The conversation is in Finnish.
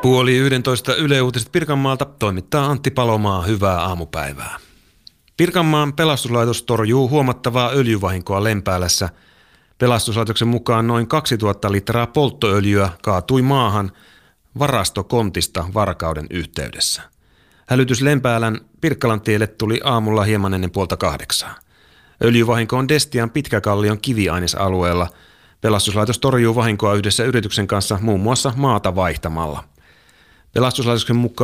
10:30 Yle Uutiset Pirkanmaalta toimittaa Antti Palomaa. Hyvää aamupäivää. Pirkanmaan pelastuslaitos torjuu huomattavaa öljyvahinkoa Lempäälässä. Pelastuslaitoksen mukaan noin 2000 litraa polttoöljyä kaatui maahan varastokontista varkauden yhteydessä. Hälytys Lempäälän Pirkkalantielle tuli aamulla hieman ennen 7:30. Öljyvahinko on Destian Pitkäkallion kiviainesalueella. Pelastuslaitos torjuu vahinkoa yhdessä yrityksen kanssa muun muassa maata vaihtamalla. Pelastuslaitoksen mukaan